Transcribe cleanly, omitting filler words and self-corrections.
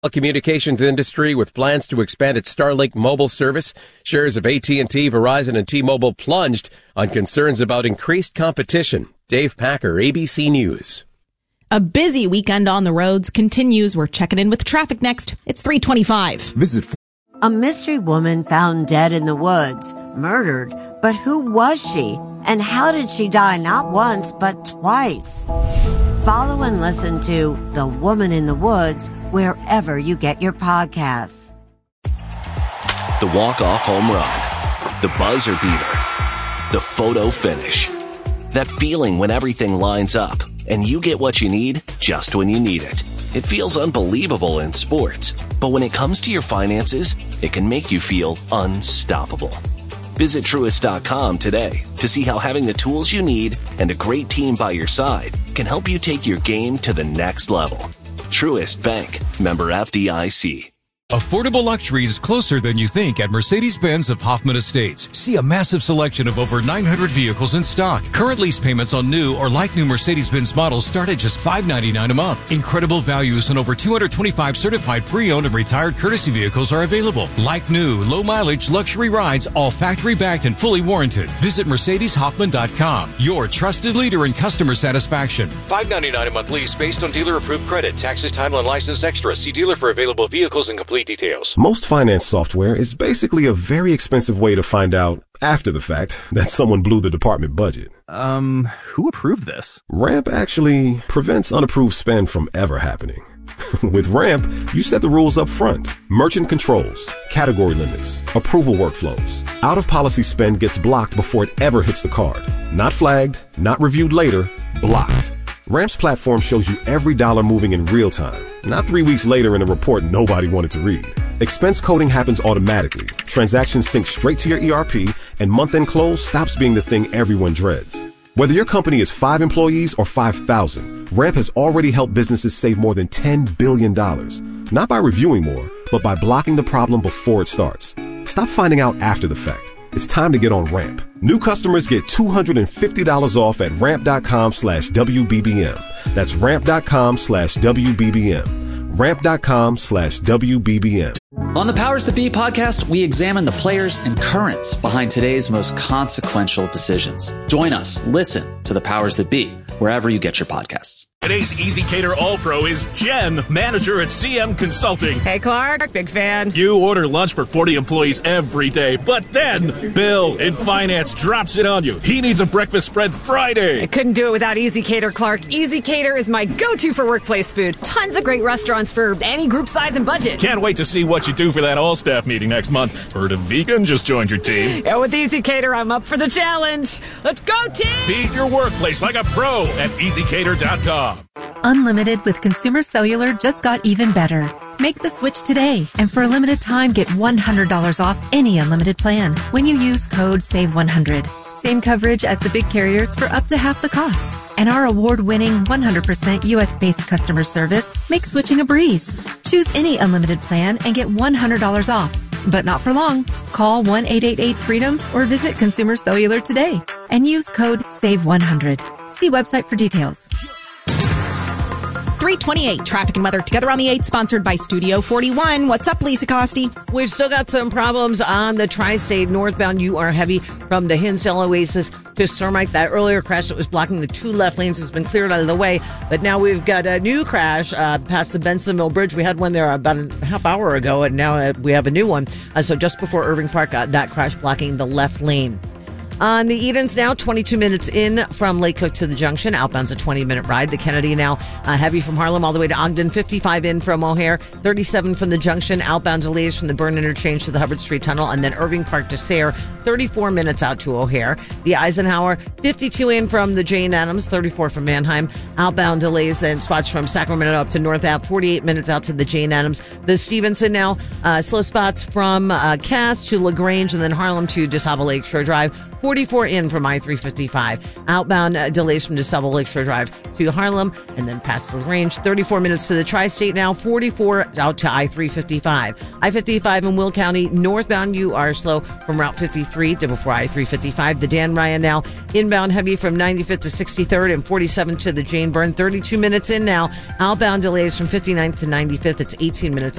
Communications industry with plans to expand its Starlink mobile service. Shares of AT&T, Verizon, and T-Mobile plunged on concerns about increased competition. Dave Packer, ABC News. A busy weekend on the roads continues. We're checking in with traffic next. It's 3:25. A mystery woman found dead in the woods, murdered. But who was she? And how did she die not once, but twice? Follow and listen to The Woman in the Woods wherever you get your podcasts. The walk-off home run, the buzzer beater, the photo finish. That feeling when everything lines up and you get what you need just when you need it. It feels unbelievable in sports, but when it comes to your finances, it can make you feel unstoppable. Visit Truist.com today to see how having the tools you need and a great team by your side can help you take your game to the next level. Truist Bank, member FDIC. Affordable luxury is closer than you think at Mercedes-Benz of Hoffman Estates. See a massive selection of over 900 vehicles in stock. Current lease payments on new or like-new Mercedes-Benz models start at just $599 a month. Incredible values on over 225 certified pre-owned and retired courtesy vehicles are available. Like new, low-mileage luxury rides, all factory-backed and fully warranted. Visit MercedesHoffman.com, your trusted leader in customer satisfaction. $599 a month lease based on dealer-approved credit. Taxes, title, and license extra. See dealer for available vehicles and complete details. Most finance software is basically a very expensive way to find out, after the fact, that someone blew the department budget. Who approved this? Ramp actually prevents unapproved spend from ever happening. With Ramp, you set the rules up front. Merchant controls, category limits, approval workflows. Out-of-policy spend gets blocked before it ever hits the card. Not flagged, not reviewed later, blocked. Ramp's platform shows you every dollar moving in real time, not 3 weeks later in a report nobody wanted to read. Expense coding happens automatically. Transactions sync straight to your ERP, and month-end close stops being the thing everyone dreads. Whether your company is 5 employees or 5,000, Ramp has already helped businesses save more than $10 billion. Not by reviewing more, but by blocking the problem before it starts. Stop finding out after the fact. It's time to get on Ramp. New customers get $250 off at ramp.com/WBBM. That's ramp.com/WBBM. Ramp.com/WBBM. On the Powers That Be podcast, we examine the players and currents behind today's most consequential decisions. Join us. Listen to the Powers That Be wherever you get your podcasts. Today's ezCater All-Pro is Jen, manager at CM Consulting. Hey, Clark, big fan. You order lunch for 40 employees every day, but then Bill in finance drops it on you. He needs a breakfast spread Friday. I couldn't do it without ezCater, Clark. ezCater is my go-to for workplace food. Tons of great restaurants for any group size and budget. Can't wait to see what you do for that all-staff meeting next month. Heard a vegan just joined your team. Yeah, with ezCater, I'm up for the challenge. Let's go, team! Feed your workplace like a pro at ezcater.com. Unlimited with Consumer Cellular just got even better. Make the switch today, and for a limited time, get $100 off any unlimited plan when you use code SAVE100. Same coverage as the big carriers for up to half the cost. And our award-winning 100% U.S.-based customer service makes switching a breeze. Choose any unlimited plan and get $100 off. But not for long. Call 1-888-FREEDOM or visit Consumer Cellular today and use code SAVE100. See website for details. 3:28, traffic and weather together on the 8, sponsored by Studio 41. What's up, Lisa Costi? We've still got some problems on the tri-state northbound. You are heavy from the Hinsdale Oasis to Cermak. That earlier crash that was blocking the 2 left lanes has been cleared out of the way, but now we've got a new crash past the Bensonville Bridge. We had one there about a half hour ago, and now we have a new one. So just before Irving Park, that crash blocking the left lane. On the Edens now, 22 minutes in from Lake Cook to the Junction. Outbound's a 20-minute ride. The Kennedy now heavy from Harlem all the way to Ogden. 55 in from O'Hare. 37 from the Junction. Outbound delays from the Byrne Interchange to the Hubbard Street Tunnel. And then Irving Park to Sayre. 34 minutes out to O'Hare. The Eisenhower, 52 in from the Jane Addams. 34 from Manheim. Outbound delays and spots from Sacramento up to North Ave. 48 minutes out to the Jane Addams. The Stevenson now, slow spots from Cass to LaGrange and then Harlem to DeSable Lake Shore Drive. 44 in from I-355. Outbound delays from DeSable Lakeshore Drive to Harlem and then past LaGrange. 34 minutes to the Tri-State now, 44 out to I-355. I-55 in Will County, northbound you are slow from Route 53 to before I-355. The Dan Ryan now inbound heavy from 95th to 63rd and 47th to the Jane Byrne. 32 minutes in now. Outbound delays from 59th to 95th. It's 18 minutes